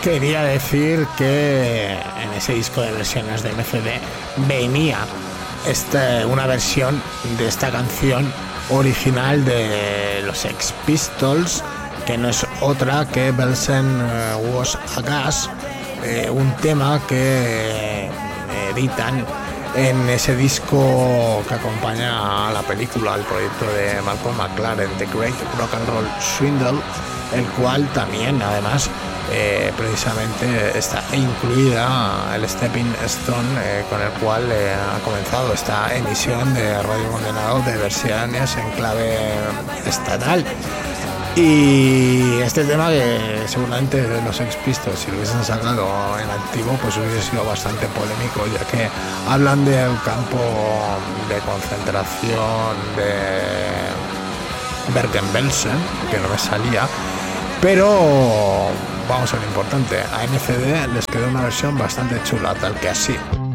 quería decir que en ese disco de versiones de MCD venía una versión de esta canción original de los Sex Pistols, que no es otra que Belsen Was a Gas, un tema que editan en ese disco que acompaña a la película, al proyecto de Malcolm McLaren, The Great Rock and Roll Swindle, el cual también, además, precisamente está incluida el Stepping Stone, con el cual ha comenzado esta emisión de Radio Condenado de versiones en clave estatal. Y este tema, que seguramente de los Sex Pistols, si lo hubiesen sacado en activo, pues hubiese sido bastante polémico, ya que hablan del campo de concentración de Bergen-Belsen, que no me salía, pero vamos a lo importante. A MCD les quedó una versión bastante chula, tal que así.